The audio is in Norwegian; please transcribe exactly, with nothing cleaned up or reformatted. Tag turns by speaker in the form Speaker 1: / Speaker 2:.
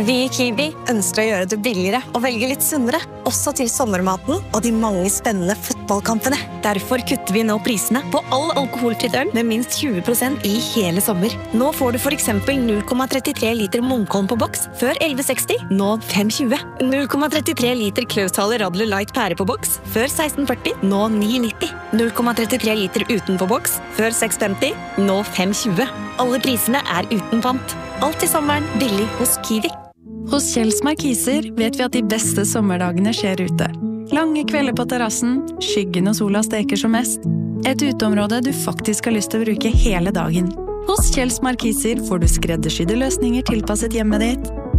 Speaker 1: Vi i Kiwi ønsker å gjøre det billigere og velge litt sunnere, også til sommermaten og de mange spennende fotballkampene. Derfor kutter vi nå prisene på all alkoholfritt øl med minst tjue prosent i hele sommer. Nå får du for eksempel null komma trettitre liter Munkholm på boks, før elleve seksti, nå fem tjue. null komma trettitre liter Klausthaler Radler Light pære på boks, før seksten førti, nå ni nitti. null komma trettitre liter uten på boks, før seks femti, nå fem tjue. Alle prisene er uten pant. Alt i sommeren billig hos Kiwi.
Speaker 2: Hos Kjells Markiser vet vi at de beste sommerdagene skjer ute. Lange kvelder på terrassen, skyggen og sola steker som mest. Et uteområde du faktisk har lyst til å bruke hele dagen. Hos Kjells Markiser får du skreddersydde løsninger tilpasset hjemmet ditt.